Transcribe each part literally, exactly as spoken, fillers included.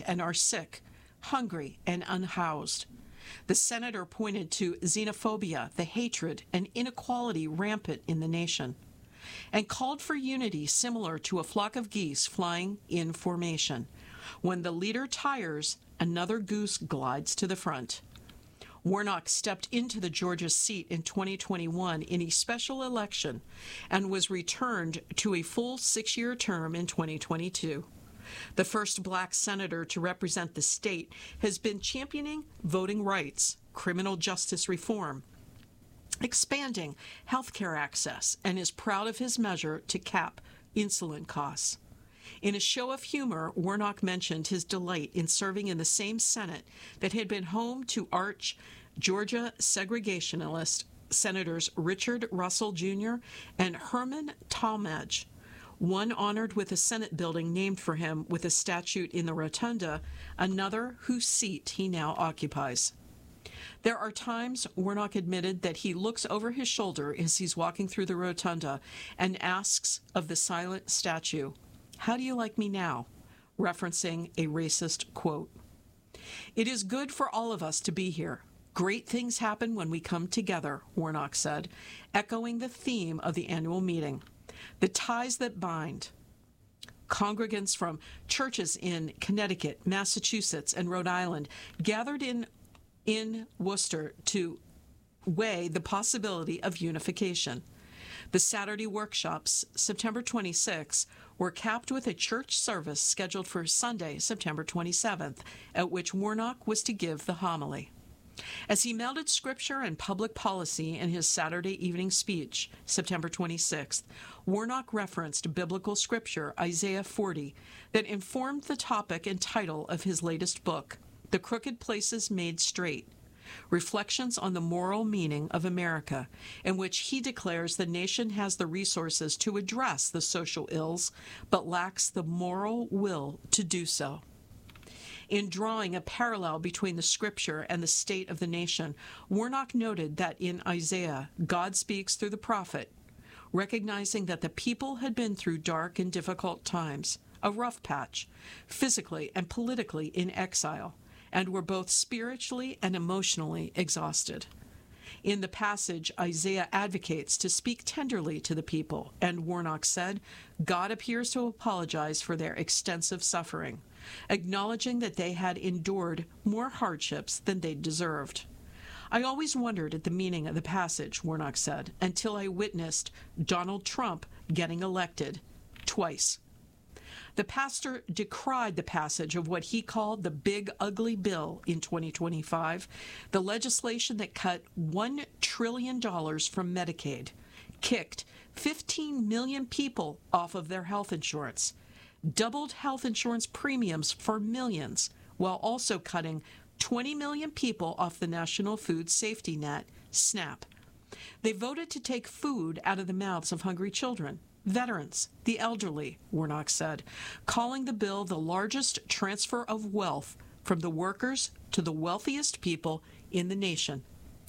blind and are sick, hungry and unhoused. The senator pointed to xenophobia, the hatred and inequality rampant in the nation, and called for unity similar to a flock of geese flying in formation. When the leader tires, another goose glides to the front. Warnock stepped into the Georgia seat in twenty twenty-one in a special election and was returned to a full six-year term in twenty twenty-two. The first black senator to represent the state has been championing voting rights, criminal justice reform, expanding health care access, and is proud of his measure to cap insulin costs. In a show of humor, Warnock mentioned his delight in serving in the same Senate that had been home to arch Georgia segregationalist Senators Richard Russell Junior and Herman Talmadge, one honored with a Senate building named for him with a statue in the rotunda, another whose seat he now occupies. There are times, Warnock admitted, that he looks over his shoulder as he's walking through the rotunda and asks of the silent statue, "How do you like me now?" referencing a racist quote. "It is good for all of us to be here. Great things happen when we come together," Warnock said, echoing the theme of the annual meeting. The ties that bind. Congregants from churches in Connecticut, Massachusetts, and Rhode Island gathered in, in Worcester to weigh the possibility of unification. The Saturday workshops, September twenty-sixth, were capped with a church service scheduled for Sunday, September twenty-seventh, at which Warnock was to give the homily. As he melded scripture and public policy in his Saturday evening speech, September twenty-sixth, Warnock referenced biblical scripture, Isaiah forty, that informed the topic and title of his latest book, The Crooked Places Made Straight, Reflections on the Moral Meaning of America, in which he declares the nation has the resources to address the social ills, but lacks the moral will to do so. In drawing a parallel between the scripture and the state of the nation, Warnock noted that in Isaiah, God speaks through the prophet, recognizing that the people had been through dark and difficult times, a rough patch, physically and politically in exile, and were both spiritually and emotionally exhausted. In the passage, Isaiah advocates to speak tenderly to the people, and Warnock said, God appears to apologize for their extensive suffering, acknowledging that they had endured more hardships than they deserved. I always wondered at the meaning of the passage, Warnock said, until I witnessed Donald Trump getting elected twice. The pastor decried the passage of what he called the Big Ugly Bill in twenty twenty-five, the legislation that cut one trillion dollars from Medicaid, kicked fifteen million people off of their health insurance, doubled health insurance premiums for millions, while also cutting twenty million people off the National Food Safety Net, SNAP. They voted to take food out of the mouths of hungry children, veterans, the elderly, Warnock said, calling the bill the largest transfer of wealth from the workers to the wealthiest people in the nation.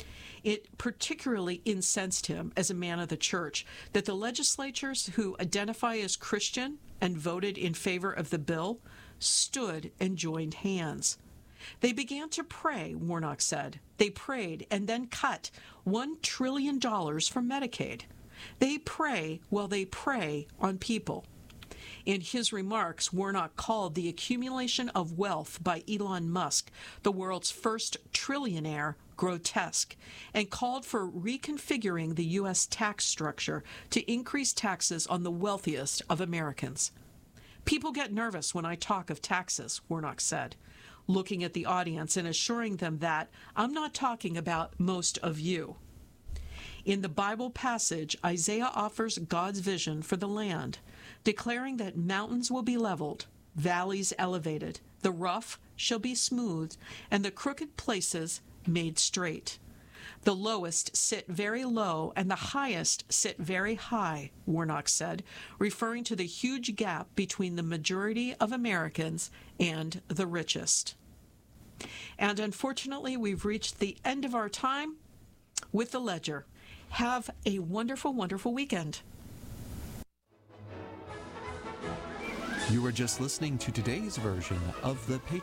It particularly incensed him as a man of the church that the legislators who identify as Christian and voted in favor of the bill stood and joined hands. They began to pray, Warnock said. They prayed and then cut one trillion dollars from Medicaid. They pray while they prey on people. In his remarks, Warnock called the accumulation of wealth by Elon Musk, the world's first trillionaire, grotesque, and called for reconfiguring the U S tax structure to increase taxes on the wealthiest of Americans. People get nervous when I talk of taxes, Warnock said, looking at the audience and assuring them that I'm not talking about most of you. In the Bible passage, Isaiah offers God's vision for the land, declaring that mountains will be leveled, valleys elevated, the rough shall be smoothed, and the crooked places made straight. The lowest sit very low, and the highest sit very high, Warnock said, referring to the huge gap between the majority of Americans and the richest. And unfortunately, we've reached the end of our time with the Ledger. Have a wonderful, wonderful weekend. You were just listening to today's version of the